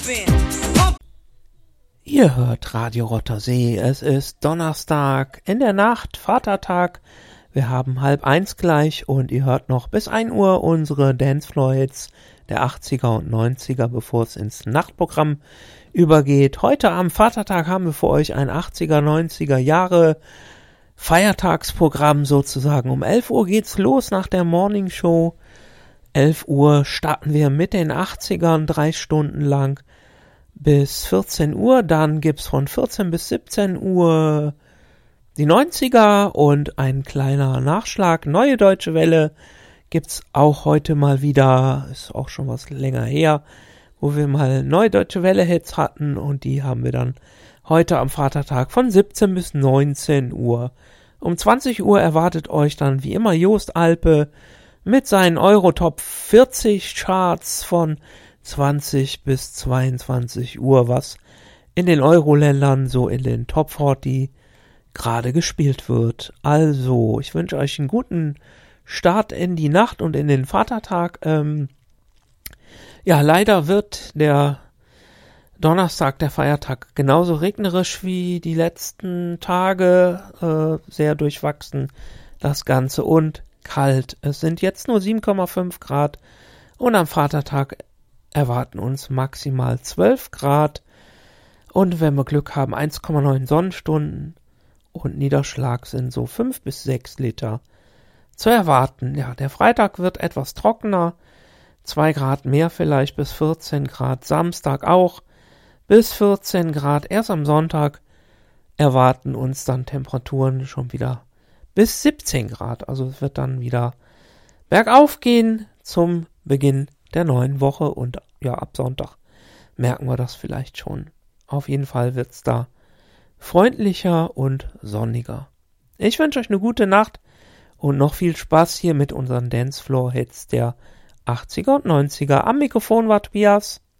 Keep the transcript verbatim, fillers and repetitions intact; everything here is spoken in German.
Ihr hört Radio Rottersee, es ist Donnerstag, in der Nacht, Vatertag, wir haben halb eins gleich und ihr hört noch bis ein Uhr unsere Dancefloor-Hits der achtziger und neunziger, bevor es ins Nachtprogramm übergeht. Heute am Vatertag haben wir für euch ein achtziger, neunziger Jahre Feiertagsprogramm sozusagen. Um elf Uhr geht's los nach der Morning Show. elf Uhr starten wir mit den achtzigern, drei Stunden lang bis vierzehn Uhr. Dann gibt's von vierzehn bis siebzehn Uhr die neunziger und ein kleiner Nachschlag. Neue Deutsche Welle gibt's auch heute mal wieder. Ist auch schon was länger her, wo wir mal Neue Deutsche Welle Hits hatten und die haben wir dann heute am Vatertag von siebzehn bis neunzehn Uhr. Um zwanzig Uhr erwartet euch dann wie immer Jost Alpe mit seinen Eurotop vierzig Charts von zwanzig bis zweiundzwanzig Uhr, was in den Euro-Ländern so in den Top vierzig gerade gespielt wird. Also, ich wünsche euch einen guten Start in die Nacht und in den Vatertag. Ähm, ja, leider wird der Donnerstag, der Feiertag, genauso regnerisch wie die letzten Tage, äh, sehr durchwachsen das Ganze und kalt. Es sind jetzt nur sieben Komma fünf Grad und am Vatertag erwarten uns maximal zwölf Grad und wenn wir Glück haben eins Komma neun Sonnenstunden und Niederschlag sind so fünf bis sechs Liter zu erwarten. Ja, der Freitag wird etwas trockener, zwei Grad mehr vielleicht bis vierzehn Grad, Samstag auch bis vierzehn Grad. Erst am Sonntag erwarten uns dann Temperaturen schon wieder bis siebzehn Grad. Also es wird dann wieder bergauf gehen zum Beginn der neuen Woche und ja, ab Sonntag merken wir das vielleicht schon. Auf jeden Fall wird's da freundlicher und sonniger. Ich wünsche euch eine gute Nacht und noch viel Spaß hier mit unseren Dancefloor-Hits der achtziger und neunziger. Am Mikrofon war Tobias.